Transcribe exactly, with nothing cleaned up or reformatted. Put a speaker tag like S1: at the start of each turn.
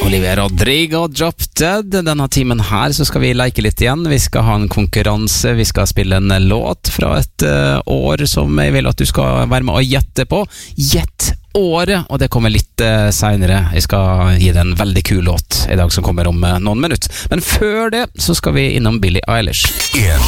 S1: Olivia Rodrigo, Drop Dead. Denne timen her så skal vi leke litt igjen. Vi skal ha en konkurranse, vi skal spille en låt fra et uh, år som jeg vil at du skal være med og gjette på. Gjett året, og det kommer litt uh, senere. Jeg skal gi deg en veldig kul låt i dag som kommer om uh, noen minutter. Men før det så skal vi innom Billie Eilish.
S2: En